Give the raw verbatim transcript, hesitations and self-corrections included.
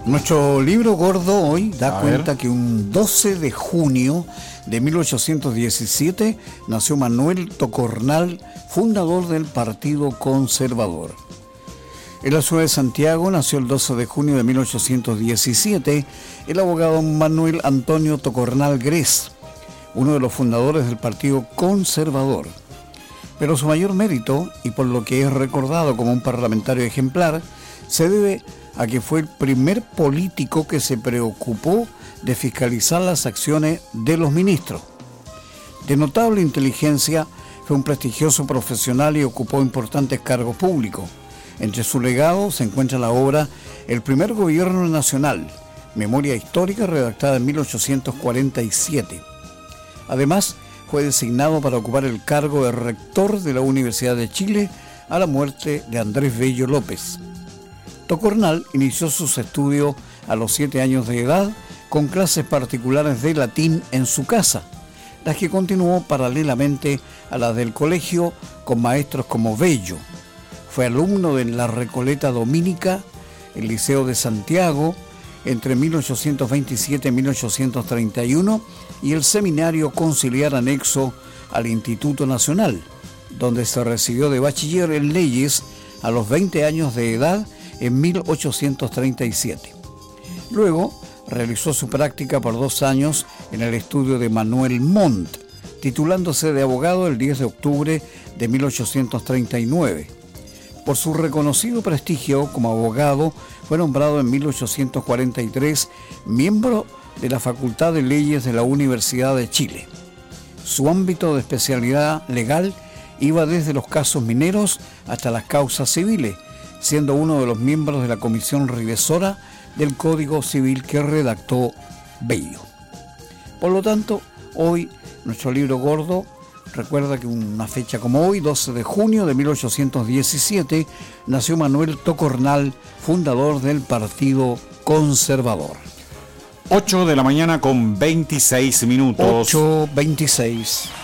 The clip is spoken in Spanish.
Nuestro libro gordo hoy da A cuenta ver. que un doce de junio de mil ochocientos diecisiete nació Manuel Tocornal, fundador del Partido Conservador. En la ciudad de Santiago nació el doce de junio de mil ochocientos diecisiete el abogado Manuel Antonio Tocornal Grés, uno de los fundadores del Partido Conservador. Pero su mayor mérito, y por lo que es recordado como un parlamentario ejemplar, se debe a que fue el primer político que se preocupó de fiscalizar las acciones de los ministros. De notable inteligencia, fue un prestigioso profesional y ocupó importantes cargos públicos. Entre su legado se encuentra la obra El primer gobierno nacional, memoria histórica redactada en mil ochocientos cuarenta y siete. Además, fue designado para ocupar el cargo de rector de la Universidad de Chile a la muerte de Andrés Bello López. Tocornal inició sus estudios a los siete años de edad con clases particulares de latín en su casa, las que continuó paralelamente a las del colegio con maestros como Bello. Fue alumno de la Recoleta Dominica, el Liceo de Santiago, entre mil ochocientos veintisiete y mil ochocientos treinta y uno, y el Seminario Conciliar anexo al Instituto Nacional, donde se recibió de bachiller en leyes a los veinte años de edad en mil ochocientos treinta y siete. Luego realizó su práctica por dos años en el estudio de Manuel Montt, titulándose de abogado el diez de octubre de mil ochocientos treinta y nueve. Por su reconocido prestigio como abogado, fue nombrado en mil ochocientos cuarenta y tres miembro de la Facultad de Leyes de la Universidad de Chile. Su ámbito de especialidad legal iba desde los casos mineros hasta las causas civiles, siendo uno de los miembros de la comisión revisora del Código Civil que redactó Bello. Por lo tanto, hoy nuestro libro gordo recuerda que una fecha como hoy, doce de junio de mil ochocientos diecisiete, nació Manuel Tocornal, fundador del Partido Conservador. ocho de la mañana con veintiséis minutos. ocho veintiséis.